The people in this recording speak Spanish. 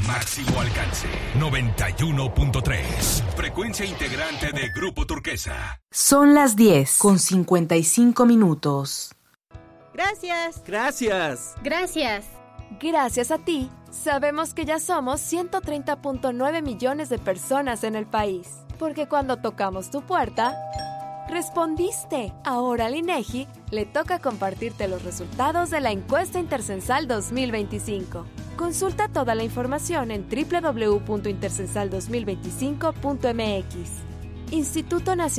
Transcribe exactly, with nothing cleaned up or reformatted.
máximo alcance. noventa y uno punto tres. Frecuencia integrante de Grupo Turquesa. Son las diez con cincuenta y cinco minutos. Gracias. Gracias. Gracias. Gracias a ti, sabemos que ya somos ciento treinta punto nueve millones de personas en el país. Porque cuando tocamos tu puerta, respondiste. Ahora al INEGI le toca compartirte los resultados de la encuesta Intercensal dos mil veinticinco. Consulta toda la información en doble u doble u doble u punto intercensal dos mil veinticinco punto m x. Instituto Nacional